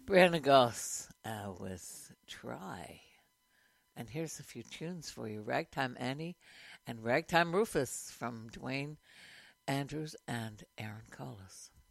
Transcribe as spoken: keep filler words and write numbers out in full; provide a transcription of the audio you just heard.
Brianna Goss uh, with Try. And here's a few tunes for you. Ragtime Annie and Ragtime Rufus from Dwayne Andrews and Aaron Collis.